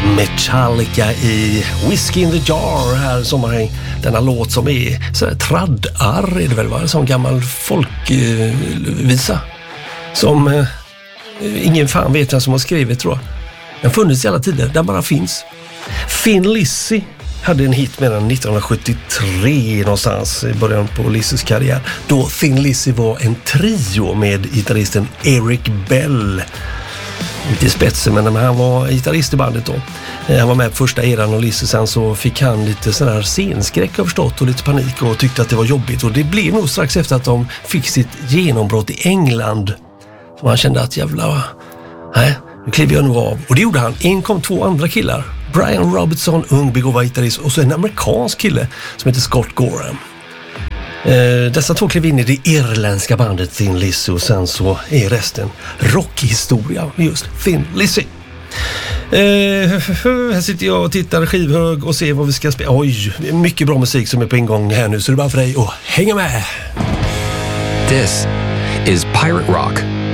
Metallica i Whiskey in the Jar här sommarhäng. Denna låt som är så här traddar är det väl, va? Som gammal folkvisa som ingen fan vet vem som har skrivit, tror jag. Den funnits i alla tider, den bara finns. Thin Lizzy hade en hit med den 1973 någonstans i början på Lizzys karriär. Då Thin Lizzy var en trio med gitarristen Eric Bell. Inte i spetsen, men han var gitarrist i bandet då. Han var med på första eran och Lizzy, sen så fick han lite sån här scenskräck har förstått och lite panik och tyckte att det var jobbigt. Och det blev nog strax efter att de fick sitt genombrott i England. Så han kände att jävla, nej, nu kliver jag nog av. Och det gjorde han. In kom 2 andra killar. Brian Robertson, ung begåvad gitarrist, och så en amerikansk kille som heter Scott Gorham. Dessa 2 klev in i det irländska bandet Thin Lizzy, och sen så är resten rockhistoria med just Thin Lizzy. Här sitter jag och tittar skivhög och ser vad vi ska spela. Oj, mycket bra musik som är på ingång här nu, så det är bara för dig att hänga med. This is Pirate Rock